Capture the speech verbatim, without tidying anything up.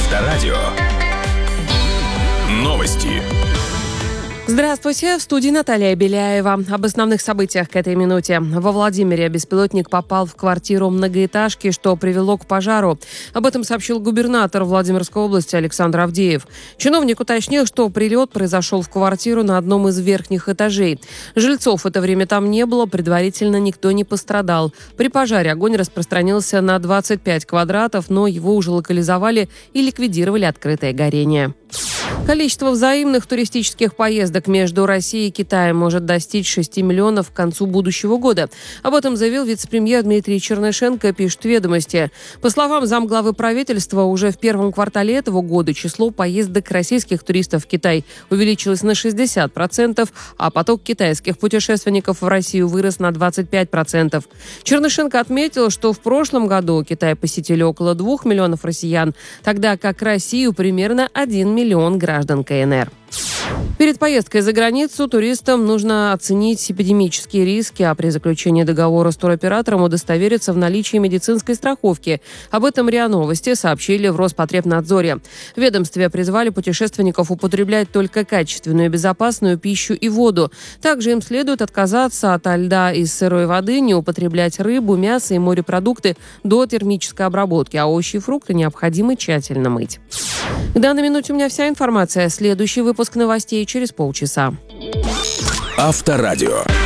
Авторадио. Новости. Здравствуйте, в студии Наталья Беляева. Об основных событиях к этой минуте. Во Владимире беспилотник попал в квартиру многоэтажки, что привело к пожару. Об этом сообщил губернатор Владимирской области Александр Авдеев. Чиновник уточнил, что прилет произошел в квартиру на одном из верхних этажей. Жильцов в это время там не было, предварительно никто не пострадал. При пожаре огонь распространился на двадцать пять квадратов, но его уже локализовали и ликвидировали открытое горение. Количество взаимных туристических поездок между Россией и Китаем может достичь шести миллионов к концу будущего года. Об этом заявил вице-премьер Дмитрий Чернышенко, пишет «Ведомости». По словам замглавы правительства, уже в первом квартале этого года число поездок российских туристов в Китай увеличилось на шестьдесят процентов, а поток китайских путешественников в Россию вырос на двадцать пять процентов. Чернышенко отметил, что в прошлом году Китай посетили около двух миллионов россиян, тогда как Россию примерно один миллион граждан КНР. Перед поездкой за границу туристам нужно оценить эпидемические риски, а при заключении договора с туроператором удостовериться в наличии медицинской страховки. Об этом РИА Новости сообщили в Роспотребнадзоре. В ведомстве призвали путешественников употреблять только качественную и безопасную пищу и воду. Также им следует отказаться от льда и сырой воды, не употреблять рыбу, мясо и морепродукты до термической обработки, а овощи и фрукты необходимо тщательно мыть. К данной минуте у меня вся информация. Следующий выпуск новостей через полчаса. Авторадио.